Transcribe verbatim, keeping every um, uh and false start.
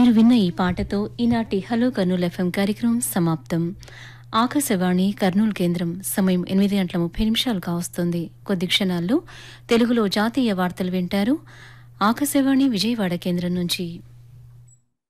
మీరు విన్న ఈ పాటతో ఈనాటి హలో కర్నూలు ఎఫ్ఎం కార్యక్రమం సమాప్తం. ఆకాశవాణి కర్నూలు కేంద్రం సమయం ఎనిమిది గంటల ముప్పై నిమిషాలు కావస్తుంది. కొద్ది క్షణాల్లో తెలుగులో జాతీయ వార్తలు వింటారు. ఆకాశవాణి విజయవాడ కేంద్రం నుంచి.